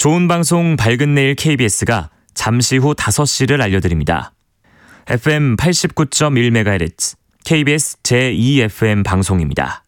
좋은 방송 밝은 내일 KBS가 잠시 후 5시를 알려드립니다. FM 89.1MHz KBS 제2FM 방송입니다.